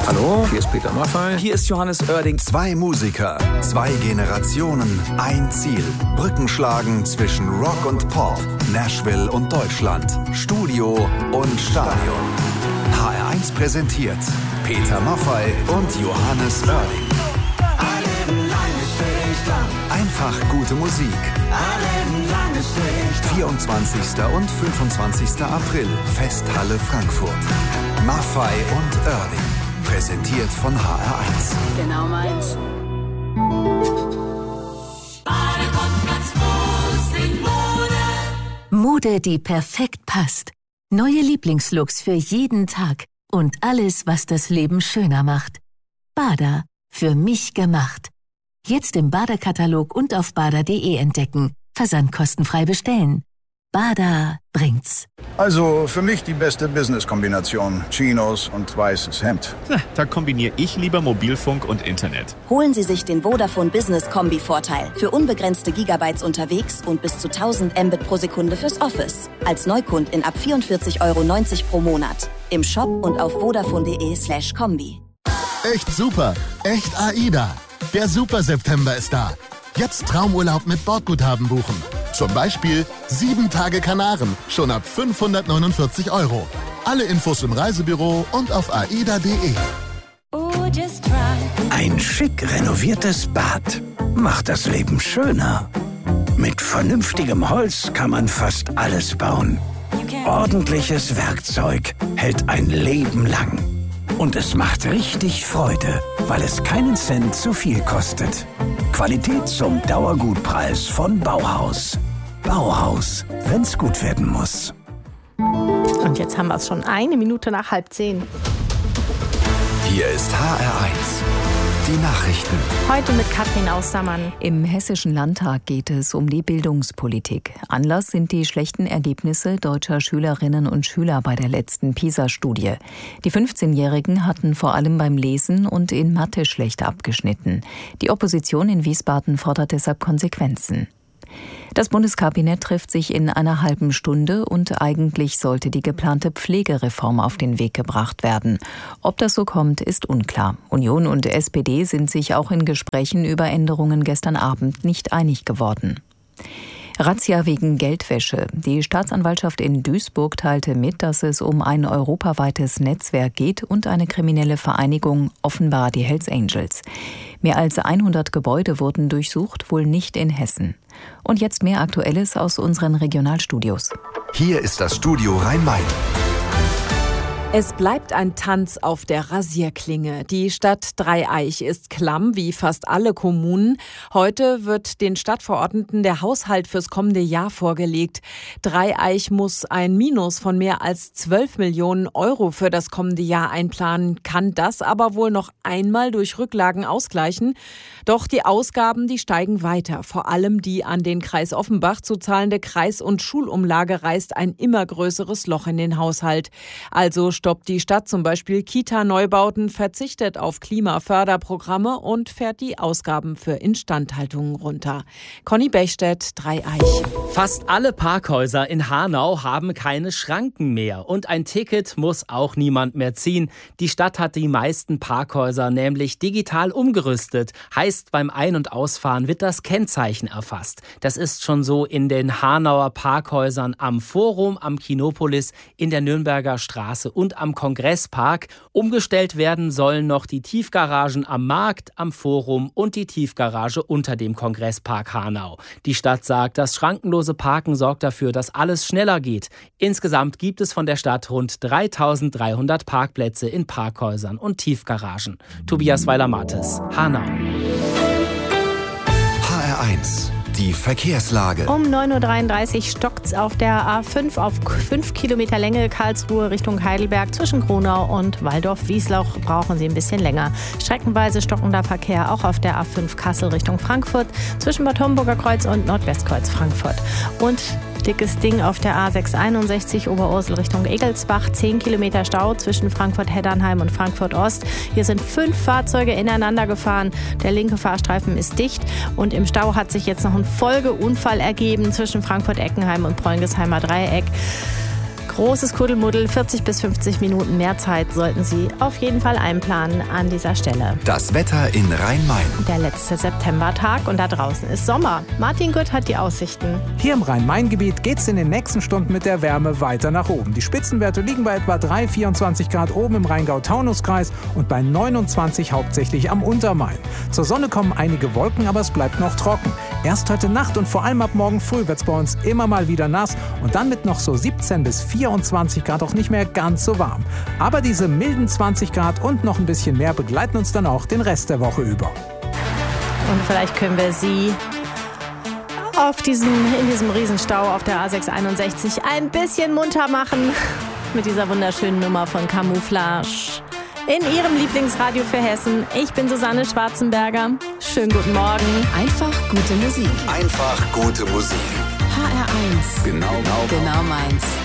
Hallo, hier ist Peter Maffay. Hier ist Johannes Oerding. 2 Musiker, 2 Generationen, ein Ziel. Brücken schlagen zwischen Rock und Pop, Nashville und Deutschland, Studio und Stadion. HR1 präsentiert Peter Maffay und Johannes Oerding. Einfach gute Musik. 24. und 25. April, Festhalle Frankfurt. Maffay und Oerding. Präsentiert von HR1. Genau meins. Mode, die perfekt passt. Neue Lieblingslooks für jeden Tag. Und alles, was das Leben schöner macht. Bada, für mich gemacht. Jetzt im Bada-Katalog und auf bada.de entdecken. Versandkostenfrei bestellen. Bada bringt's. Also für mich die beste Business-Kombination. Chinos und weißes Hemd. Na, da kombiniere ich lieber Mobilfunk und Internet. Holen Sie sich den Vodafone Business Kombi-Vorteil. Für unbegrenzte Gigabytes unterwegs und bis zu 1000 Mbit pro Sekunde fürs Office. Als Neukundin ab 44,90 € pro Monat. Im Shop und auf vodafone.de/kombi. Echt super. Echt AIDA. Der Super September ist da. Jetzt Traumurlaub mit Bordguthaben buchen. Zum Beispiel 7 Tage Kanaren, schon ab 549 €. Alle Infos im Reisebüro und auf aida.de. Ein schick renoviertes Bad macht das Leben schöner. Mit vernünftigem Holz kann man fast alles bauen. Ordentliches Werkzeug hält ein Leben lang. Und es macht richtig Freude, weil es keinen Cent zu viel kostet. Qualität zum Dauergutpreis von Bauhaus. Bauhaus, wenn's gut werden muss. Und jetzt haben wir es schon 1 Minute nach 9:30. Hier ist HR1. Die Nachrichten. Heute mit Katrin Austermann. Im Hessischen Landtag geht es um die Bildungspolitik. Anlass sind die schlechten Ergebnisse deutscher Schülerinnen und Schüler bei der letzten PISA-Studie. Die 15-Jährigen hatten vor allem beim Lesen und in Mathe schlecht abgeschnitten. Die Opposition in Wiesbaden fordert deshalb Konsequenzen. Das Bundeskabinett trifft sich in einer halben Stunde und eigentlich sollte die geplante Pflegereform auf den Weg gebracht werden. Ob das so kommt, ist unklar. Union und SPD sind sich auch in Gesprächen über Änderungen gestern Abend nicht einig geworden. Razzia wegen Geldwäsche. Die Staatsanwaltschaft in Duisburg teilte mit, dass es um ein europaweites Netzwerk geht und eine kriminelle Vereinigung, offenbar die Hells Angels. Mehr als 100 Gebäude wurden durchsucht, wohl nicht in Hessen. Und jetzt mehr Aktuelles aus unseren Regionalstudios. Hier ist das Studio Rhein-Main. Es bleibt ein Tanz auf der Rasierklinge. Die Stadt Dreieich ist klamm, wie fast alle Kommunen. Heute wird den Stadtverordneten der Haushalt fürs kommende Jahr vorgelegt. Dreieich muss ein Minus von mehr als 12 Millionen € für das kommende Jahr einplanen, kann das aber wohl noch einmal durch Rücklagen ausgleichen. Doch die Ausgaben, die steigen weiter. Vor allem die an den Kreis Offenbach zu zahlende Kreis- und Schulumlage reißt ein immer größeres Loch in den Haushalt. Also stoppt die Stadt zum Beispiel Kita-Neubauten, verzichtet auf Klimaförderprogramme und fährt die Ausgaben für Instandhaltungen runter. Conny Bechstedt, Dreieich. Fast alle Parkhäuser in Hanau haben keine Schranken mehr. Und ein Ticket muss auch niemand mehr ziehen. Die Stadt hat die meisten Parkhäuser nämlich digital umgerüstet. Heißt, beim Ein- und Ausfahren wird das Kennzeichen erfasst. Das ist schon so in den Hanauer Parkhäusern am Forum, am Kinopolis, in der Nürnberger Straße und am Kongresspark. Umgestellt werden sollen noch die Tiefgaragen am Markt, am Forum und die Tiefgarage unter dem Kongresspark Hanau. Die Stadt sagt, das schrankenlose Parken sorgt dafür, dass alles schneller geht. Insgesamt gibt es von der Stadt rund 3.300 Parkplätze in Parkhäusern und Tiefgaragen. Tobias Weiler-Mattes, Hanau. HR1. Die Verkehrslage. Um 9:33 Uhr stockt's auf der A5 auf 5 Kilometer Länge Karlsruhe Richtung Heidelberg. Zwischen Gronau und Waldorf-Wieslauch brauchen Sie ein bisschen länger. Streckenweise stockender Verkehr auch auf der A5 Kassel Richtung Frankfurt. Zwischen Bad Homburger Kreuz und Nordwestkreuz Frankfurt. Und dickes Ding auf der A661 Oberursel Richtung Egelsbach. 10 Kilometer Stau zwischen Frankfurt-Heddernheim und Frankfurt-Ost. Hier sind 5 Fahrzeuge ineinander gefahren. Der linke Fahrstreifen ist dicht. Und im Stau hat sich jetzt noch ein Folgeunfall ergeben zwischen Frankfurt-Eckenheim und Preungesheimer Dreieck. Großes Kuddelmuddel, 40 bis 50 Minuten mehr Zeit sollten Sie auf jeden Fall einplanen an dieser Stelle. Das Wetter in Rhein-Main. Der letzte Septembertag und da draußen ist Sommer. Martin Gütt hat die Aussichten. Hier im Rhein-Main-Gebiet geht es in den nächsten Stunden mit der Wärme weiter nach oben. Die Spitzenwerte liegen bei etwa 24 Grad oben im Rheingau-Taunus-Kreis und bei 29 hauptsächlich am Untermain. Zur Sonne kommen einige Wolken, aber es bleibt noch trocken. Erst heute Nacht und vor allem ab morgen früh wird es bei uns immer mal wieder nass und dann mit noch so 17 bis 24 Grad auch nicht mehr ganz so warm. Aber diese milden 20 Grad und noch ein bisschen mehr begleiten uns dann auch den Rest der Woche über. Und vielleicht können wir Sie in diesem Riesenstau auf der A661 ein bisschen munter machen mit dieser wunderschönen Nummer von Camouflage. In Ihrem Lieblingsradio für Hessen. Ich bin Susanne Schwarzenberger. Schönen guten Morgen. Einfach gute Musik. Einfach gute Musik. HR1. Genau meins.